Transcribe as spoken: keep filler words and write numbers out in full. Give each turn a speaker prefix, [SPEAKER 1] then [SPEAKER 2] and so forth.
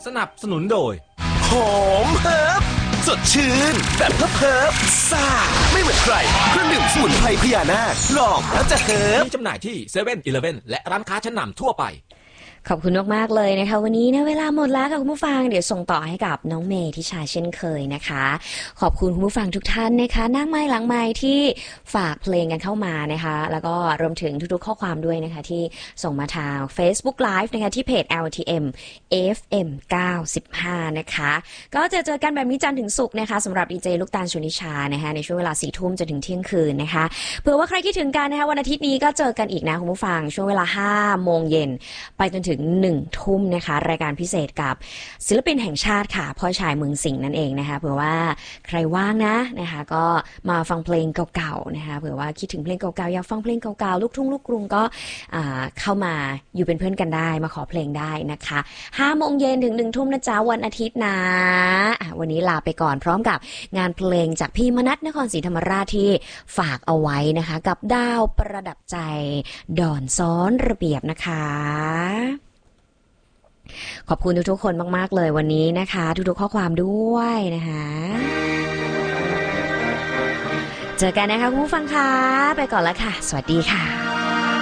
[SPEAKER 1] นับสนุนโดย
[SPEAKER 2] หอมเฮิร์บสดชื่นแบบเฮิร์บเฮิร์บซ่าไม่เหมือนใครเครื่องดื่มสมุนไพรพญานาคลองแล้วจะเฮิร์บ
[SPEAKER 1] มีจำหน่ายที่เซเว่นอีเลฟเว่นและร้านค้าชั้นนำทั่วไป
[SPEAKER 3] ขอบคุณมากๆเลยนะคะวันนี้นะเวลาหมดแล้วค่ะคุณผู้ฟังเดี๋ยวส่งต่อให้กับน้องเมย์ทิชาเช่นเคยนะคะขอบคุณคุณผู้ฟังทุกท่านนะคะนั่งไม้หลังไม้ที่ฝากเพลงกันเข้ามานะคะแล้วก็รวมถึงทุกๆข้อความด้วยนะคะที่ส่งมาทาง Facebook Live นะคะที่เพจ แอล ที เอ็ม เอฟ เอ็ม เก้าสิบห้านะคะก็จะเจอกันแบบนี้จันทร์ถึงศุกร์นะคะสำหรับดีเจลูกตาลชนิชานะคะในช่วงเวลาสี่ทุ่มจนถึงเที่ยงคืนนะคะเผื่อว่าใครคิดถึงกันนะคะวันอาทิตย์นี้ก็เจอกันอีกนะคุณผู้ฟังช่วงเวลาห้าโมงเย็นไปจนถึงหนึ่งทุ่มนะคะรายการพิเศษกับศิลปินแห่งชาติค่ะพ่อชายเมืองสิงห์นั่นเองนะคะเผื่อว่าใครว่างนะนะคะก็มาฟังเพลงเก่าๆนะคะเผื่อว่าคิดถึงเพลงเก่าๆอยากฟังเพลงเก่าๆลูกทุ่งลูกกรุงก็เข้ามาอยู่เป็นเพื่อนกันได้มาขอเพลงได้นะคะห้าโมงเย็นถึงหนึ่งทุ่มนะจ๊ะวันอาทิตย์นะวันนี้ลาไปก่อนพร้อมกับงานเพลงจากพี่มนัสนครศรีธรรมราชที่ฝากเอาไว้นะคะกับดาวประดับใจดอนซ้อนระเบียบนะคะขอบคุณทุกๆคนมากๆเลยวันนี้นะคะทุกๆข้อความด้วยนะคะเจอกันนะคะคุณผู้ฟังคะไปก่อนแล้วค่ะสวัสดีค่ะ